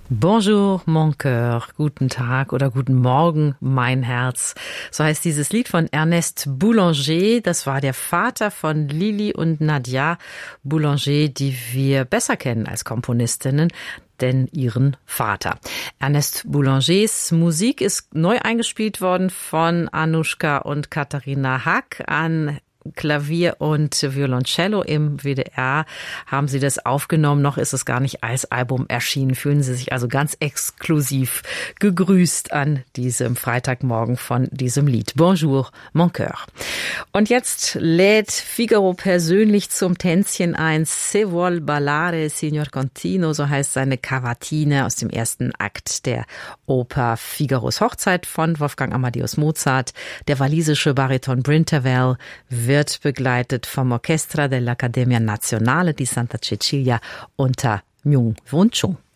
Bonjour, mon cœur. Guten Tag oder guten Morgen, mein Herz. So heißt dieses Lied von Ernest Boulanger. Das war der Vater von Lili und Nadia Boulanger, die wir besser kennen als Komponistinnen, denn ihren Vater. Ernest Boulangers Musik ist neu eingespielt worden von Anushka und Katharina Hack an Klavier und Violoncello. Im WDR haben sie das aufgenommen. Noch ist es gar nicht als Album erschienen. Fühlen Sie sich also ganz exklusiv gegrüßt an diesem Freitagmorgen von diesem Lied. Bonjour, mon cœur. Und jetzt lädt Figaro persönlich zum Tänzchen ein. Se vuol ballare, signor Contino, so heißt seine Cavatine aus dem ersten Akt der Oper Figaros Hochzeit von Wolfgang Amadeus Mozart. Der walisische Bariton Bryn Terfel wird begleitet vom Orchestra dell'Accademia Nazionale di Santa Cecilia unter Myung Won Chung.